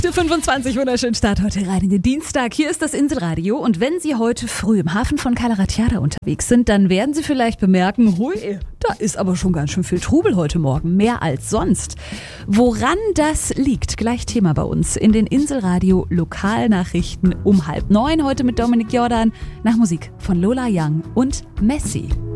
8.25 Uhr, wunderschönen Start heute rein in den Dienstag. Hier ist das Inselradio und wenn Sie heute früh im Hafen von Calaratiada unterwegs sind, dann werden Sie vielleicht bemerken, hui, da ist aber schon ganz schön viel Trubel heute Morgen, mehr als sonst. Woran das liegt, gleich Thema bei uns in den Inselradio Lokalnachrichten um 8:30. Heute mit Dominik Jordan nach Musik von Lola Young und Messi.